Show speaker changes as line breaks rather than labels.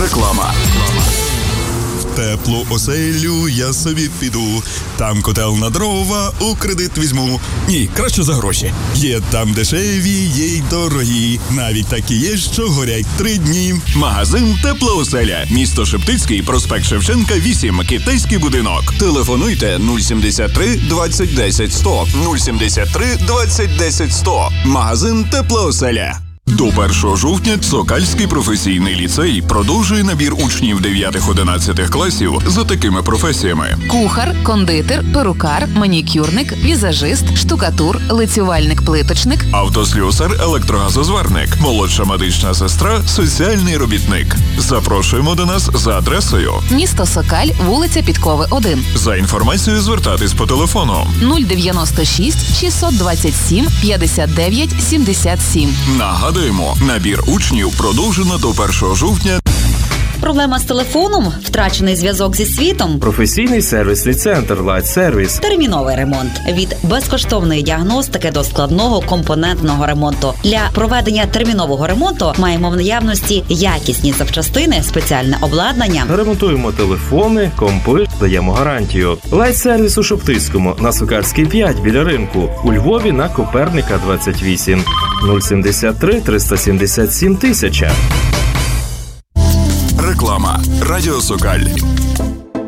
Реклама.
В теплу оселю я собі піду, там котел на дрова у кредит візьму. Ні, краще за гроші. Є там дешеві, є й дорогі, навіть такі є, що горять 3 дні.
Магазин «Тепла оселя». Місто Шептицький, проспект Шевченка, 8, китайський будинок. Телефонуйте 073 20 10 100. 073 20 10 100. Магазин «Тепла оселя». До 1 жовтня Сокальський професійний ліцей продовжує набір учнів 9-11 класів за такими професіями:
кухар, кондитер, перукар, манікюрник, візажист, штукатур, лицювальник-плиточник,
автослюсар, електрогазозварник, молодша медична сестра, соціальний робітник. Запрошуємо до нас за адресою:
місто Сокаль, вулиця Підкови, 1.
За інформацією звертатись по телефону
096 627 59 77.
Нагадуємо, набір учнів продовжено до 1 жовтня.
Проблема з телефоном? Втрачений зв'язок зі світом?
Професійний сервісний центр Light Service.
Терміновий ремонт. Від безкоштовної діагностики до складного компонентного ремонту. Для проведення термінового ремонту маємо в наявності якісні запчастини, спеціальне обладнання.
Ремонтуємо телефони, компи, даємо гарантію. Light Service у Шептицькому, на Сокальській 5 біля ринку. У Львові на Коперника 28. 073 377 1000.
Реклама. Радіо Сокаль.